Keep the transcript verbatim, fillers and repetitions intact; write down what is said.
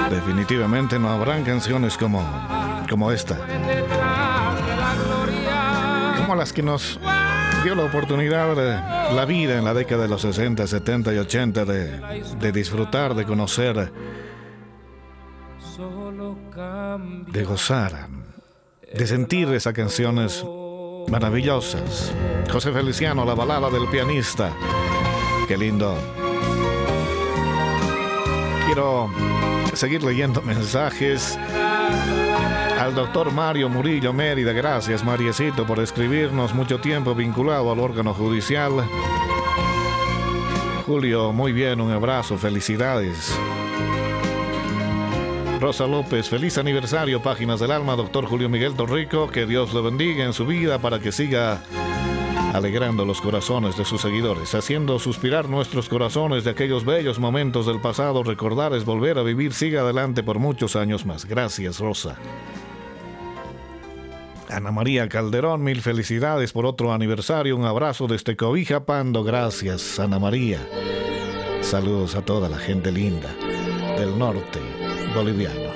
Definitivamente no habrán canciones como, como esta, como las que nos dio la oportunidad de la vida en la década de los sesenta, setenta y ochenta de, de disfrutar, de conocer, de gozar, de sentir esas canciones maravillosas. José Feliciano, la balada del pianista. Qué lindo. Quiero seguir leyendo mensajes. Al doctor Mario Murillo Mérida, gracias Mariecito por escribirnos, mucho tiempo vinculado al órgano judicial. Julio, muy bien, un abrazo, felicidades. Rosa López, feliz aniversario, Páginas del Alma, doctor Julio Miguel Torrico, que Dios lo bendiga en su vida para que siga alegrando los corazones de sus seguidores, haciendo suspirar nuestros corazones de aquellos bellos momentos del pasado. Recordar es volver a vivir, siga adelante por muchos años más. Gracias, Rosa. Ana María Calderón, mil felicidades por otro aniversario, un abrazo desde Cobija Pando. Gracias, Ana María. Saludos a toda la gente linda del norte boliviano.